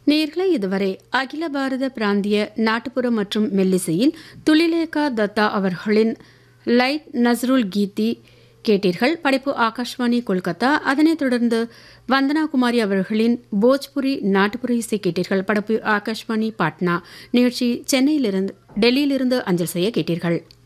நேயர்களே, இதுவரை அகில பாரத பிராந்திய நாட்டுப்புற மற்றும் மெல்லிசையில் துலிலேகா தத்தா அவர்களின் லைட் நஸ்ருல் கீதி கேட்டீர்கள். படைப்பு ஆகாஷ்வாணி கொல்கத்தா. அதனைத் தொடர்ந்து வந்தனா குமாரி அவர்களின் போஜ்புரி நாட்டுப்புற இசை கேட்டீர்கள். படைப்பு ஆகாஷ்வாணி பாட்னா. நிகழ்ச்சி டெல்லியிலிருந்து அஞ்சல் செய்ய கேட்டீர்கள்.